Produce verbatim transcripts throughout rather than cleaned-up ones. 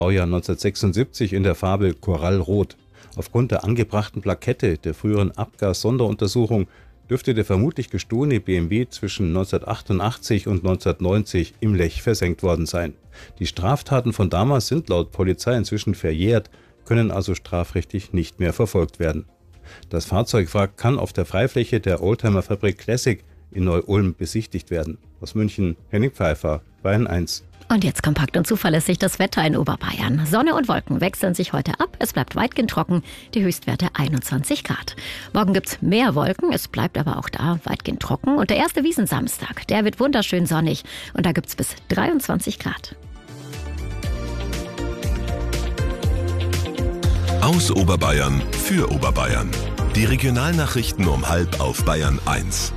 Baujahr neunzehnhundertsechsundsiebzig in der Farbe Korallrot. Aufgrund der angebrachten Plakette der früheren Abgas-Sonderuntersuchung dürfte der vermutlich gestohlene B M W zwischen neunzehnhundertachtundachtzig und neunzehnhundertneunzig im Lech versenkt worden sein. Die Straftaten von damals sind laut Polizei inzwischen verjährt, können also strafrechtlich nicht mehr verfolgt werden. Das Fahrzeugwrack kann auf der Freifläche der Oldtimer-Fabrik Classic in Neu-Ulm besichtigt werden. Aus München, Henning Pfeiffer, Bayern eins. Und jetzt kompakt und zuverlässig das Wetter in Oberbayern. Sonne und Wolken wechseln sich heute ab. Es bleibt weitgehend trocken, die Höchstwerte einundzwanzig Grad. Morgen gibt's mehr Wolken, es bleibt aber auch da weitgehend trocken. Und der erste Wiesensamstag, der wird wunderschön sonnig. Und da gibt's bis dreiundzwanzig Grad. Aus Oberbayern für Oberbayern. Die Regionalnachrichten um halb auf Bayern eins.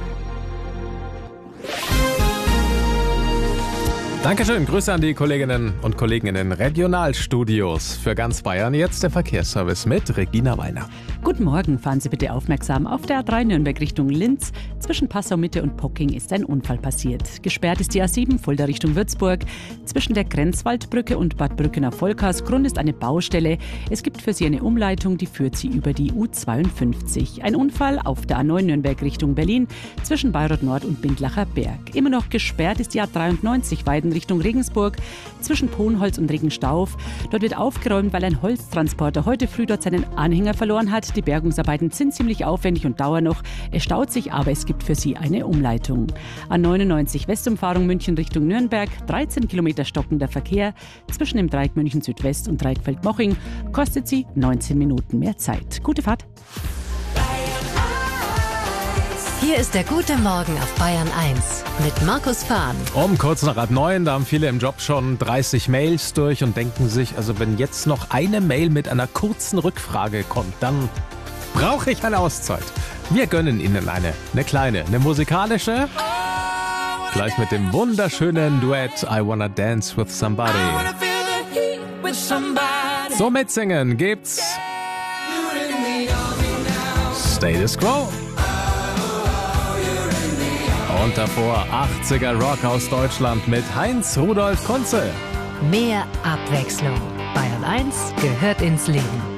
Dankeschön, Grüße an die Kolleginnen und Kollegen in den Regionalstudios für ganz Bayern. Jetzt der Verkehrsservice mit Regina Weiner. Guten Morgen, fahren Sie bitte aufmerksam. Auf der A drei Nürnberg Richtung Linz. Zwischen Passau-Mitte und Pocking ist ein Unfall passiert. Gesperrt ist die A sieben Fulda Richtung Würzburg. Zwischen der Grenzwaldbrücke und Bad Brückener-Vollkars. Grund ist eine Baustelle. Es gibt für Sie eine Umleitung, die führt Sie über die U zweiundfünfzig. Ein Unfall auf der A neun Nürnberg Richtung Berlin. Zwischen Bayreuth Nord und Bindlacher Berg. Immer noch gesperrt ist die A dreiundneunzig Weiden Richtung Regensburg. Zwischen Ponholz und Regenstauf. Dort wird aufgeräumt, weil ein Holztransporter heute früh dort seinen Anhänger verloren hat. Die Bergungsarbeiten sind ziemlich aufwendig und dauern noch. Es staut sich, aber es gibt für Sie eine Umleitung. A neunundneunzig Westumfahrung München Richtung Nürnberg. dreizehn Kilometer stockender Verkehr. Zwischen dem Dreieck München Südwest und Dreieck Feldmoching kostet Sie neunzehn Minuten mehr Zeit. Gute Fahrt. Hier ist der gute Morgen auf Bayern eins mit Markus Fahn. Um kurz nach halb neun, da haben viele im Job schon dreißig Mails durch und denken sich, also wenn jetzt noch eine Mail mit einer kurzen Rückfrage kommt, dann brauche ich eine Auszeit. Wir gönnen Ihnen eine, eine kleine, eine musikalische. Gleich mit dem wunderschönen Duett I Wanna Dance With Somebody. So mitsingen gibt's Status Quo. Und davor achtziger Rock aus Deutschland mit Heinz Rudolf Kunze. Mehr Abwechslung. Bayern eins gehört ins Leben.